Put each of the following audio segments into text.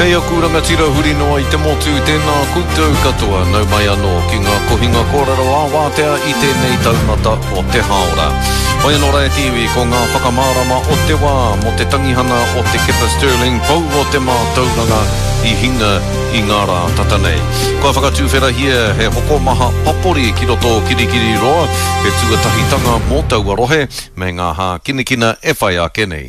Hei a kūranga tira huri noa I te motu tēnā koutou katoa nau mai anō ki ngā kohinga kōrero āwātea I tēnei taumata o te haora. Hoi anō rai tiwi ko ngā whakamārama o te wā mo te tangihana o te Kepa Sterling pau o te mātauranga I hinga I ngā rā tatanei. Kua whakatūwhera hia he hoko maha papori ki roto kirikiri roa he tuatahitanga mō taua rohe me ngā hā kinikina e whai a kenei.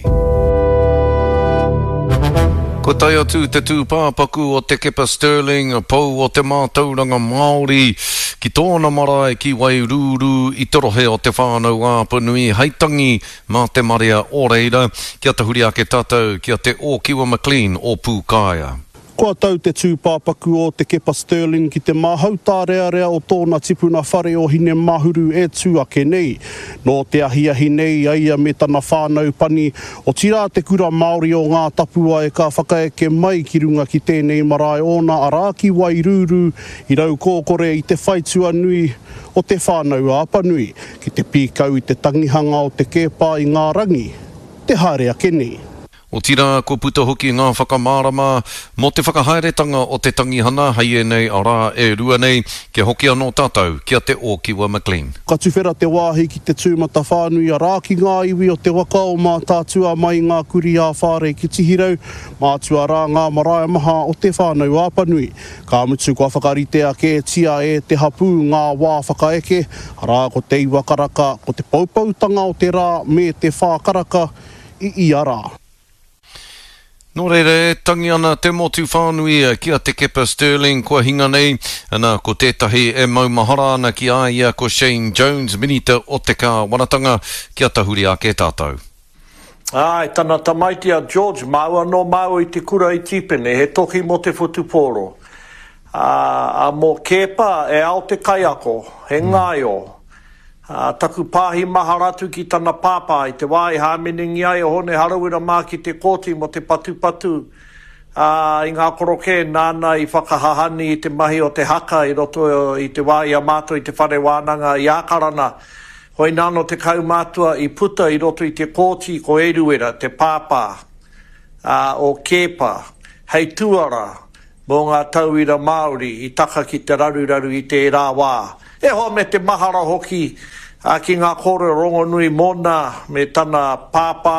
Ko tai atu te tūpāpaku o te Kepa Sterling, pau o te mātauranga Māori, ki tōna marae ki Wairuru, I te rohe o te whānau āpanui, heitangi mā te marea o reira, kia te huri ake tātou, kia te Ōkiwa McLean o Pūkāia. Kua tau te tūpāpaku o te Kepa Sterling ki te mahauta rea o tōna tipuna whare o hine mahuru e tū ake nei. Nō te ahi nei aia me tana whānau pani o tira te kura Māori o ngā tapua e ka whakaeke mai ki runga ki tēnei marae ona araki Wairuru I rau kōkore I te whaitua nui o te whānau āpanui ki te pīkau I te tangihanga o te Kepa I ngā rangi. Te haere ake nei. O tira ko puta hoki ngā whakamārama mo te whakahaeretanga o te tangihana hei nei a rā e rua nei ke hoki anō tātou kia te Ōkiwa McLean. Ka tuwhera te wāhi ki te tūmata whānui a rā ki ngā iwi o te waka o mā tātua mai ngā kuri a whāre ki tihirau, mātua rā ngā marae maha o te whānau āpanui. Ka mutu kua whakarite ake tia e te hapu ngā wā whakaeke, rā ko te iwa karaka, ko te paupautanga o te rā me te whākaraka I ara. Nō reire, tangi ana te motu whānui kia te Kepa Sterling kua hinga nei, ana ko tētahi e maumahara ana ki aia ko Shane Jones, minita o te kā wanatanga, kia tahuri ake tātou. Ai, tana tamaitia George, maua no mau I te kura I tipene, he toki mo te whutuporo. A mo Kepa e ao te kaiako, he ngaio. Taku pāhi maharatu ki tana pāpā I te wai hāmeningi ai o hone harawira mā ki te kōti mo te patupatu. I ngā koroke nāna I whakahahani I te mahi o te haka I roto I te wai a mātua I te whare wānanga I ākarana. Hoi nāno te kaumātua I puta I roto I te kōti ko Eruera, te pāpā o Kepa, hei tuara mō ngā tauira Māori I taka ki te raruraru I te rā wā. E hoa me te mahara hoki ki ngā kore rongo nui mona me tana pāpā,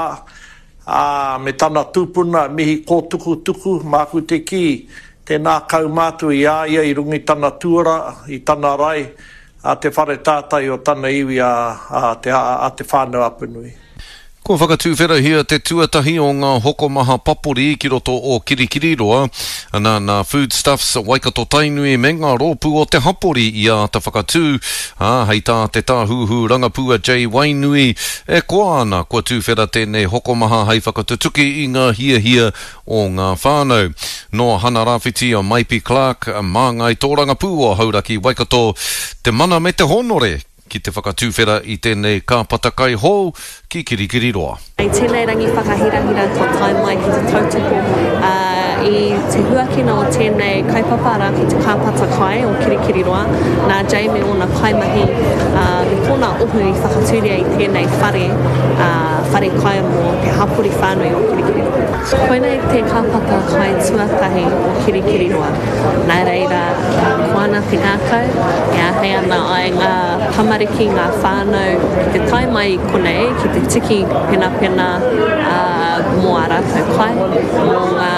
me tana tūpuna, mihi kō tuku, māku te ki, tēnā kaumātu I aia I rungi tana tuara, I tana rai, te whare tātai o tana iwi a te whānau apanui. Ko whakatūwhera hia te tuatahi o ngā hokomaha papori ki roto o Kirikiriroa, nā foodstuffs Waikato Tainui me ngā rōpū o te hapori I a ta whakatū, hei tā te tāhuhu rangapua J. Wainui, e koa ana kua tūwhera tēnei hokomaha hei whakatutuki I ngā hia o ngā whānau. No hana rāwhiti o Maipi Clark, māngai tō rangapū o Hauraki Waikato, te mana me te honore, ki te whakatūwhera I tēnei kāpatakai hou ki Kirikiriroa. Tēnei rangi whakahirahira ko tai mai ki te tautoko I te huakina o tēnei kaipapara ki te kāpatakai o Kirikiriroa. Nā Jamie o nā kaimahi me tōna ohu I whakatūria I tēnei whare kai mō te hapori whānui o Kirikiriroa. Koinei te kāpatakai tuatahi o Kirikiriroa. Nā reira, koana te ngākau, e ahei ana ai ngā tamariki, ngā whānau, ki te tai mai konei, ki te tiki pena mō a rātou kai, mō ngā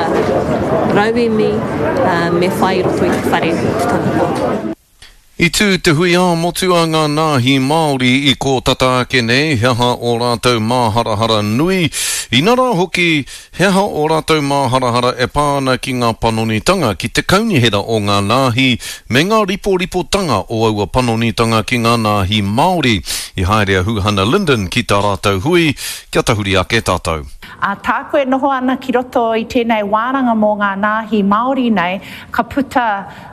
rauimi me whai roto I te whare tutanako. I tū te hui a motua ngā nāhi Māori I ko tata ake nei, heha o rātou māharahara nui. I nara hoki, heha o rātou māharahara e pāna ki ngā panonitanga ki te kaunihera o ngā nāhi me ngā ripo-ripotanga o aua panonitanga ki ngā nāhi Māori. I haerea Huhana Linden ki tā rātou hui, kia tahuri ake tātou. Tā koe noho ana ki roto I tēnei wāranga mō ngā nāhi Māori nei, ka puta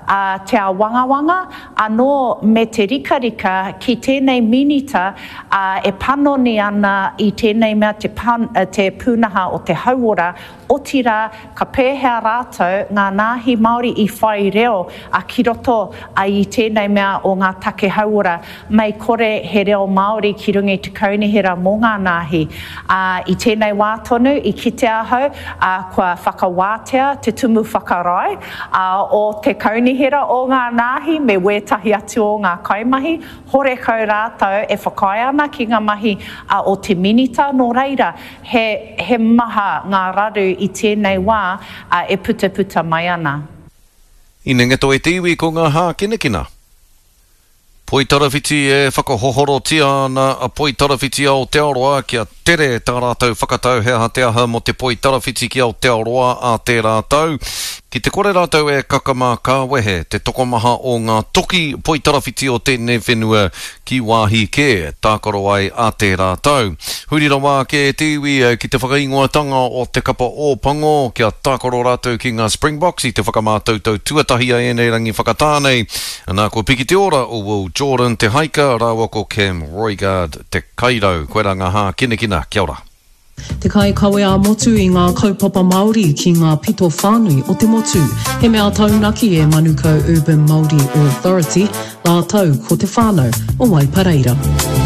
te wanga anō me te rika ki tēnei minita e panoni ana I tēnei mea te pūnaha o te hauora o tira ka pēhea rātou ngā nāhi Māori I whai reo a ki roto I tēnei mea o ngā take hauora mai kore he reo Māori ki rungi te kaunihira mō ngā nāhi. I tēnei wā tonu I kite ahau kua whakawātea te tumu whakarai o te kaunihira o ngā nāhi me wētahi atu o ngā kaimahi hore kau rātou e whakai ana ki ngā mahi o te minita no reira he maha ngā raru I tēnei wā e puta mai ana. I nengeto e te iwi ko ngā hā kinekina. Poi tarawhiti e whakahohorotia ana a poi tarawhiti o te aroa kia tere tā rātou whakatau hea te aha mo te poi tarawhiti ki o te aroa a te rātou. Ki te kore rātou e kakama ka wehe te tokomaha o ngā toki poi tarawhiti o tēnei whenua ki wāhi ke tākaro ai a te rātou. Hurira wā ke te iwi ki te whakaingoatanga o te kapa o pango kia tākaro rātou ki ngā Springboks I te whakamātautau tuatahi a enei rangi whakatānei. Nā ko piki te ora o Will Jordan te haika rāua ko Cam Roigard te kairau. Koe rā ngā hā kinekina, kia ora. Te kai kawe a motu I ngā kaupapa Māori ki ngā pito whānui o te motu. He mea taunaki e Manukau Urban Māori Authority, lā tau ko te whānau o Waipareira.